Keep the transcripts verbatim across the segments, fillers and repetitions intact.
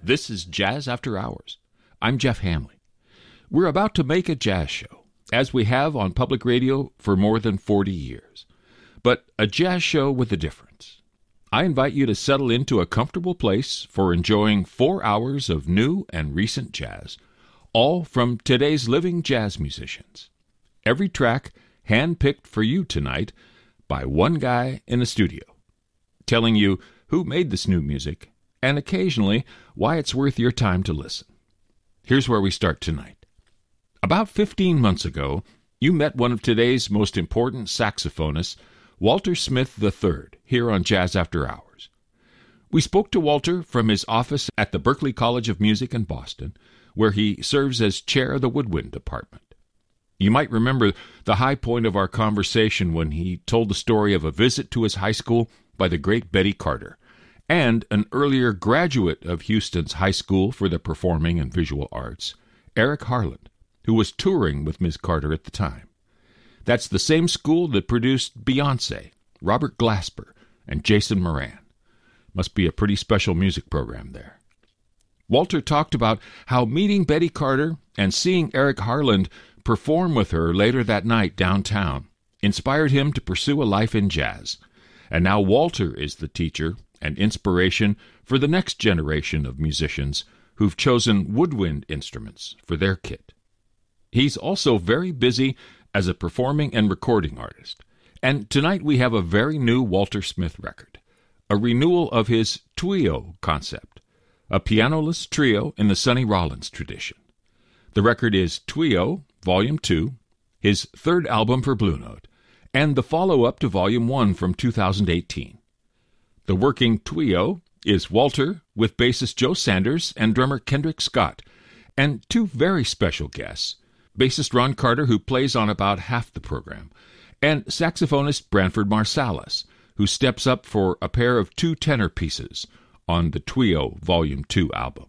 This is Jazz After Hours. I'm Jeff Hamley. We're about to make a jazz show, as we have on public radio for more than forty years. But a jazz show with a difference. I invite you to settle into a comfortable place for enjoying four hours of new and recent jazz, all from today's living jazz musicians. Every track hand-picked for you tonight by one guy in the studio, telling you who made this new music and occasionally why it's worth your time to listen. Here's where we start tonight. About fifteen months ago, you met one of today's most important saxophonists, Walter Smith the third, here on Jazz After Hours. We spoke to Walter from his office at the Berklee College of Music in Boston, where he serves as chair of the woodwind department. You might remember the high point of our conversation when he told the story of a visit to his high school by the great Betty Carter, and an earlier graduate of Houston's High School for the Performing and Visual Arts, Eric Harland, who was touring with Miz Carter at the time. That's the same school that produced Beyoncé, Robert Glasper, and Jason Moran. Must be a pretty special music program there. Walter talked about how meeting Betty Carter and seeing Eric Harland perform with her later that night downtown inspired him to pursue a life in jazz. And now Walter is the teacher and inspiration for the next generation of musicians who've chosen woodwind instruments for their kit. He's also very busy as a performing and recording artist. And tonight we have a very new Walter Smith record, a renewal of his trio concept, a pianoless trio in the Sonny Rollins tradition. The record is Trio, Volume two, his third album for Blue Note, and the follow-up to Volume one from two thousand eighteen. The working trio is Walter with bassist Joe Sanders and drummer Kendrick Scott, and two very special guests, bassist Ron Carter, who plays on about half the program, and saxophonist Branford Marsalis, who steps up for a pair of two tenor pieces on the Trio Volume two album.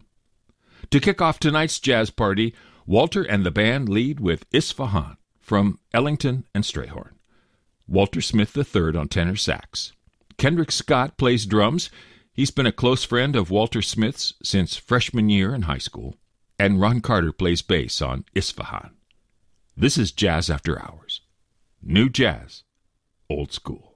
To kick off tonight's jazz party, Walter and the band lead with Isfahan from Ellington and Strayhorn. Walter Smith the third on tenor sax. Kendrick Scott plays drums. He's been a close friend of Walter Smith's since freshman year in high school. And Ron Carter plays bass on Isfahan. This is Jazz After Hours. New jazz, old school.